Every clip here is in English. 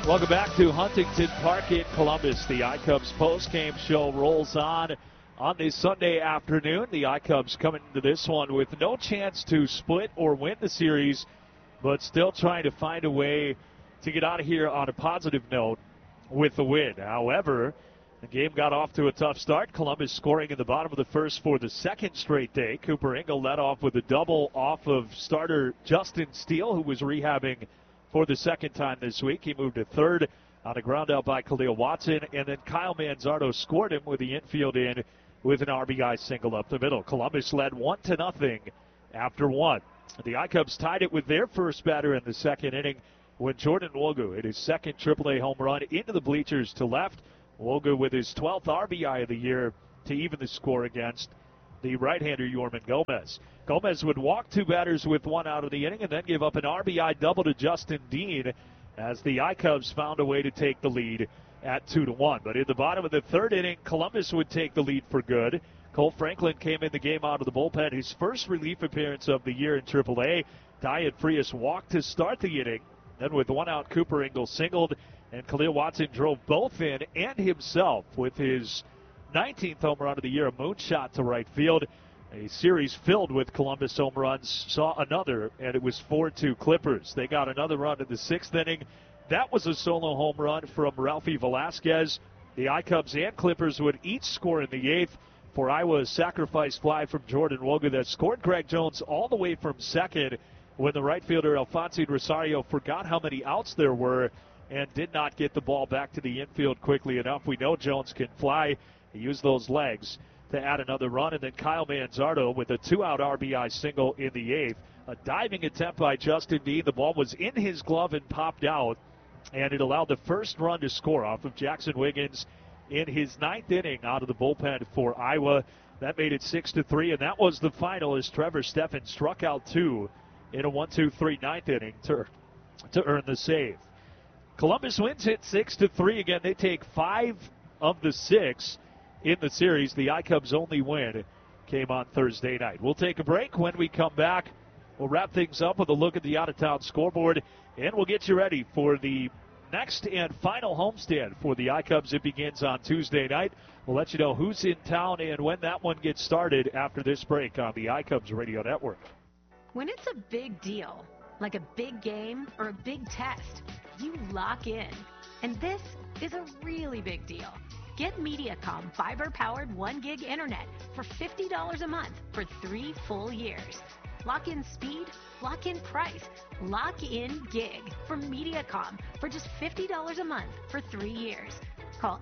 Welcome back to Huntington Park in Columbus. The iCubs post-game show rolls on this Sunday afternoon. The iCubs coming into this one with no chance to split or win the series, but still trying to find a way to get out of here on a positive note with the win. However, the game got off to a tough start. Columbus scoring in the bottom of the first for the second straight day. Cooper Engel led off with a double off of starter Justin Steele, who was rehabbing for the second time this week. He moved to third on a ground out by Khalil Watson, and then Kyle Manzardo scored him with the infield in with an RBI single up the middle. Columbus led 1-0 after one. The iCubs tied it with their first batter in the second inning when Jordan Wogu hit his second AAA home run into the bleachers to left. Wogu with his 12th RBI of the year to even the score against the right-hander Yorman Gomez. Gomez would walk two batters with one out of the inning and then give up an RBI double to Justin Dean as the iCubs found a way to take the lead at 2-1. But in the bottom of the third inning, Columbus would take the lead for good. Cole Franklin came in the game out of the bullpen, his first relief appearance of the year in AAA. Diet Frias walked to start the inning. Then with one out, Cooper Engel singled, and Khalil Watson drove both in and himself with his 19th home run of the year, a moonshot to right field. A series filled with Columbus home runs saw another, and it was 4-2 Clippers. They got another run in the sixth inning. That was a solo home run from Ralphie Velasquez. The iCubs and Clippers would each score in the eighth for Iowa's sacrifice fly from Jordan Wogu that scored Greg Jones all the way from second when the right fielder Alphonsine Rosario forgot how many outs there were and did not get the ball back to the infield quickly enough. We know Jones can fly. He used those legs to add another run, and then Kyle Manzardo with a two-out RBI single in the eighth. A diving attempt by Justin Dean. The ball was in his glove and popped out, and it allowed the first run to score off of Jackson Wiggins in his ninth inning out of the bullpen for Iowa. That made it 6-3, and that was the final as Trevor Steffen struck out two in a 1-2-3 ninth inning to earn the save. Columbus wins it 6-3. Again, they take 5 of the 6 in the series. The iCubs' only win came on Thursday night. We'll take a break. When we come back, we'll wrap things up with a look at the out-of-town scoreboard, and we'll get you ready for the next and final homestand for the iCubs. It begins on Tuesday night. We'll let you know who's in town and when that one gets started after this break on the iCubs Radio Network. When it's a big deal, like a big game or a big test, you lock in. And this is a really big deal. Get Mediacom fiber-powered 1 gig internet for $50 a month for 3 full years. Lock in speed, lock in price, lock in gig from Mediacom for just $50 a month for 3 years. Call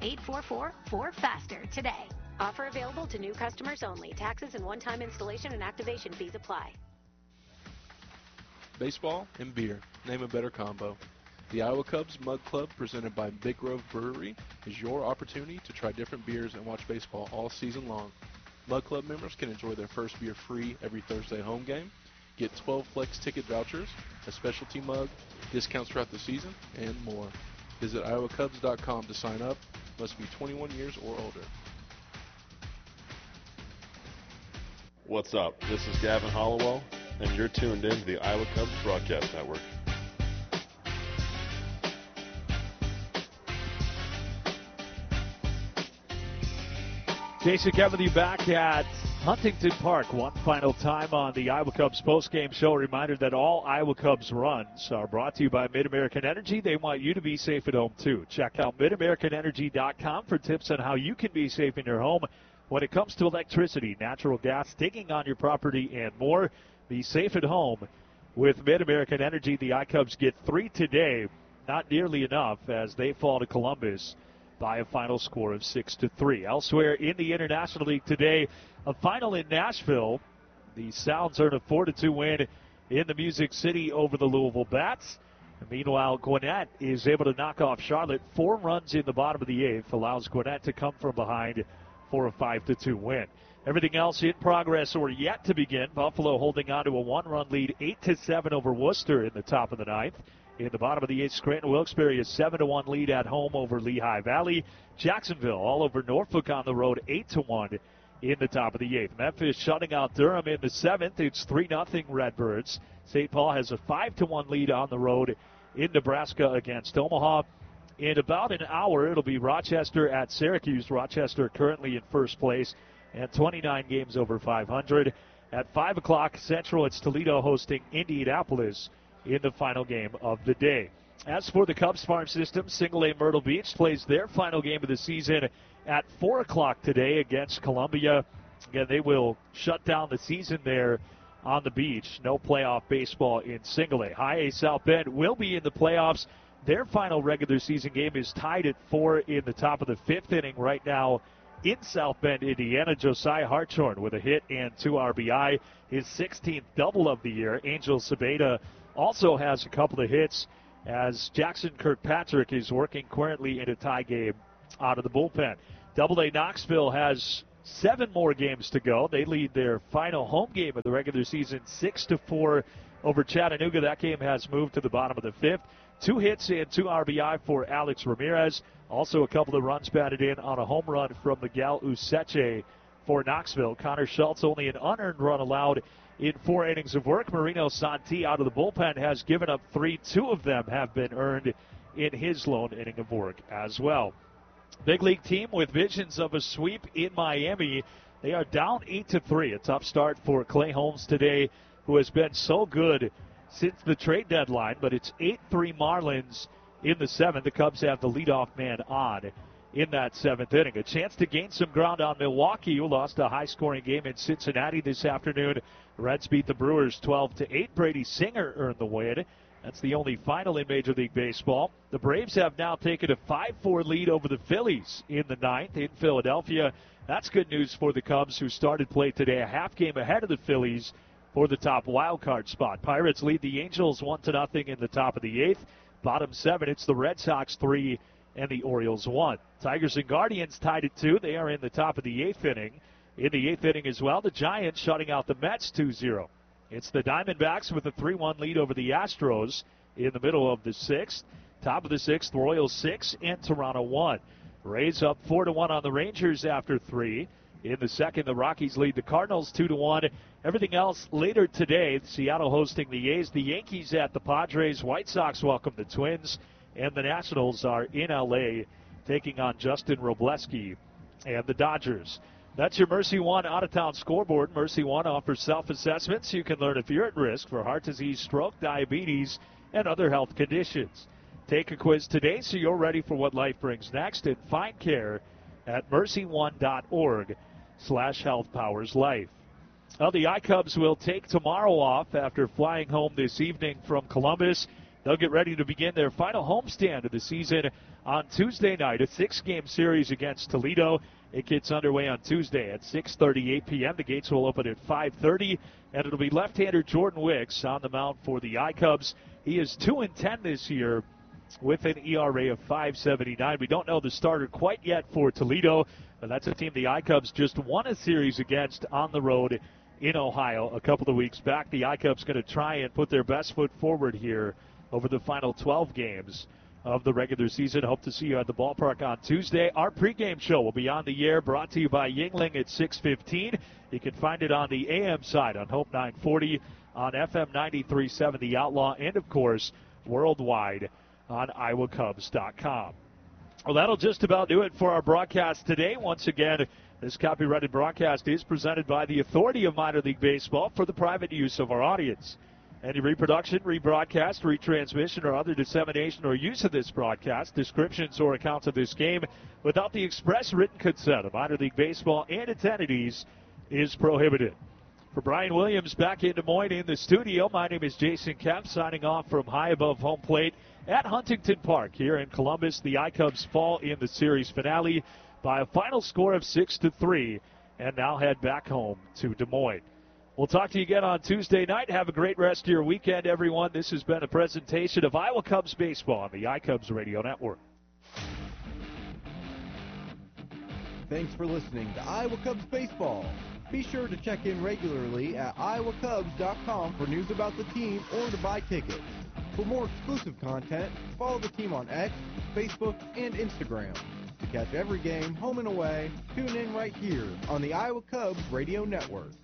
844-4FASTER today. Offer available to new customers only. Taxes and one-time installation and activation fees apply. Baseball and beer. Name a better combo. The Iowa Cubs Mug Club, presented by Big Grove Brewery, is your opportunity to try different beers and watch baseball all season long. Mug Club members can enjoy their first beer free every Thursday home game, get 12 Flex ticket vouchers, a specialty mug, discounts throughout the season, and more. Visit iowacubs.com to sign up. Must be 21 years or older. What's up? This is Gavin Hollowell, and you're tuned in to the Iowa Cubs Broadcast Network. Jason Kevin, you back at Huntington Park one final time on the Iowa Cubs postgame show. A reminder that all Iowa Cubs runs are brought to you by Mid-American Energy. They want you to be safe at home, too. Check out MidAmericanEnergy.com for tips on how you can be safe in your home when it comes to electricity, natural gas, digging on your property, and more. Be safe at home with Mid-American Energy. The iCubs get 3 today. Not nearly enough as they fall to Columbus by a final score of 6-3. Elsewhere in the International League today, a final in Nashville. The Sounds earn a 4-2 win in the Music City over the Louisville Bats. And meanwhile, Gwinnett is able to knock off Charlotte. 4 runs in the bottom of the 8th allows Gwinnett to come from behind for a 5-2 win. Everything else in progress or yet to begin. Buffalo holding on to a 1-run lead, 8-7 over Worcester in the top of the 9th. In the bottom of the 8th, Scranton-Wilkes-Barre is 7-1 lead at home over Lehigh Valley. Jacksonville all over Norfolk on the road, 8-1 in the top of the 8th. Memphis shutting out Durham in the 7th. It's 3-0 Redbirds. St. Paul has a 5-1 lead on the road in Nebraska against Omaha. In about an hour, it'll be Rochester at Syracuse. Rochester currently in first place and 29 games over 500. At 5 o'clock Central, it's Toledo hosting Indianapolis in the final game of the day. As for the Cubs farm system, Single A Myrtle Beach plays their final game of the season at 4 o'clock today against Columbia. Again, they will shut down the season there on the beach. No playoff baseball in Single A. High A South Bend will be in the playoffs. Their final regular season game is tied at 4 in the top of the 5th inning right now in South Bend, Indiana. Josiah Hartshorn with a hit and 2 RBI, his 16th double of the year. Angel Sabeda also has a couple of hits as Jackson Kirkpatrick is working currently in a tie game out of the bullpen. Double-A Knoxville has 7 more games to go. They lead their final home game of the regular season 6-4 over Chattanooga. That game has moved to the bottom of the 5th. 2 hits and 2 RBI for Alex Ramirez. Also a couple of runs batted in on a home run from Miguel Useche for Knoxville. Connor Schultz only an unearned run allowed in 4 innings of work. Marino Santi out of the bullpen has given up 3. 2 of them have been earned in his lone inning of work as well. Big league team with visions of a sweep in Miami. They are down 8-3. A tough start for Clay Holmes today, who has been so good since the trade deadline, but it's 8-3 Marlins in the 7th. The Cubs have the leadoff man on in that 7th inning. A chance to gain some ground on Milwaukee, who lost a high-scoring game in Cincinnati this afternoon. Reds beat the Brewers 12-8. Brady Singer earned the win. That's the only final in Major League Baseball. The Braves have now taken a 5-4 lead over the Phillies in the 9th in Philadelphia. That's good news for the Cubs, who started play today a half game ahead of the Phillies for the top wild card spot. Pirates lead the Angels 1-0 in the top of the 8th. Bottom 7, it's the Red Sox 3 and the Orioles 1. Tigers and Guardians tied at 2. They are in the top of the 8th inning. In the 8th inning as well, the Giants shutting out the Mets 2-0. It's the Diamondbacks with a 3-1 lead over the Astros in the middle of the 6th. Top of the 6th, the Royals 6 and Toronto 1. Rays up 4-1 on the Rangers after 3. In the 2nd, the Rockies lead the Cardinals 2-1. Everything else later today. Seattle hosting the A's, the Yankees at the Padres, White Sox welcome the Twins, and the Nationals are in L.A. taking on Justin Robleski and the Dodgers. That's your Mercy One out-of-town scoreboard. Mercy One offers self-assessments. You can learn if you're at risk for heart disease, stroke, diabetes, and other health conditions. Take a quiz today so you're ready for what life brings next, and find care at mercyone.org/healthpowerslife. Well, the iCubs will take tomorrow off after flying home this evening from Columbus. They'll get ready to begin their final homestand of the season on Tuesday night, a 6-game series against Toledo. It gets underway on Tuesday at 6:38 p.m. The gates will open at 5:30, and it'll be left-hander Jordan Wicks on the mound for the iCubs. He is 2-10 this year with an ERA of 5.79. We don't know the starter quite yet for Toledo, but that's a team the iCubs just won a series against on the road in Ohio a couple of weeks back. The iCubs going to try and put their best foot forward here over the final 12 games of the regular season. Hope to see you at the ballpark on Tuesday. Our pregame show will be on the air, brought to you by Yuengling at 6:15. You can find it on the AM side on Hope 940, on FM 93.7 The Outlaw, and, of course, worldwide on iowacubs.com. Well, that'll just about do it for our broadcast today. Once again, this copyrighted broadcast is presented by the Authority of Minor League Baseball for the private use of our audience. Any reproduction, rebroadcast, retransmission, or other dissemination or use of this broadcast, descriptions or accounts of this game without the express written consent of Minor League Baseball and its entities is prohibited. For Brian Williams back in Des Moines in the studio, my name is Jason Kemp, signing off from high above home plate at Huntington Park here in Columbus. The iCubs fall in the series finale by a final score of 6-3 and now head back home to Des Moines. We'll talk to you again on Tuesday night. Have a great rest of your weekend, everyone. This has been a presentation of Iowa Cubs baseball on the iCubs Radio Network. Thanks for listening to Iowa Cubs baseball. Be sure to check in regularly at iowacubs.com for news about the team or to buy tickets. For more exclusive content, follow the team on X, Facebook, and Instagram. To catch every game, home and away, tune in right here on the Iowa Cubs Radio Network.